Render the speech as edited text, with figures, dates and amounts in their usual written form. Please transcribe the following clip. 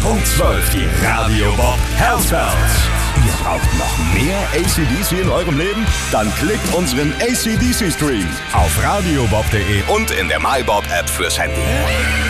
Punkt 12, die Radio Bob Health-Bells. Ihr braucht noch mehr AC/DC in eurem Leben? Dann klickt unseren AC/DC-Stream auf radiobob.de und in der MyBob-App fürs Handy.